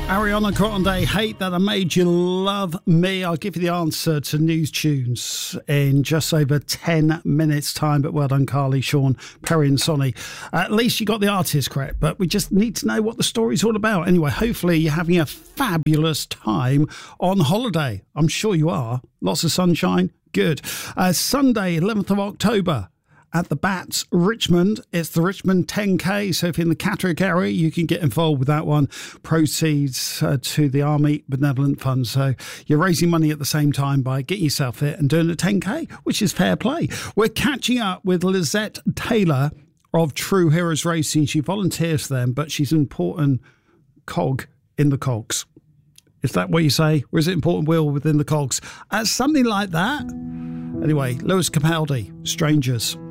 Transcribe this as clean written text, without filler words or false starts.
Ariana Grande, Hate That I Made You Love Me. I'll give you the answer to News Tunes in just over 10 minutes' time. But well done, Carly, Sean, Perry and Sonny. At least you got the artist correct, but we just need to know what the story's all about. Anyway, hopefully you're having a fabulous time on holiday. I'm sure you are. Lots of sunshine. Good. Sunday, 11th of October. At the Bats, Richmond. It's the Richmond 10K, so if you're in the Catterick area, you can get involved with that one. Proceeds to the Army Benevolent Fund. So you're raising money at the same time by getting yourself fit and doing a 10K, which is fair play. We're catching up with Lizette Taylor of True Heroes Racing. She volunteers for them, but she's an important cog in the cogs. Is that what you say? Or is it important wheel within the cogs? Something like that. Anyway, Lewis Capaldi, Strangers.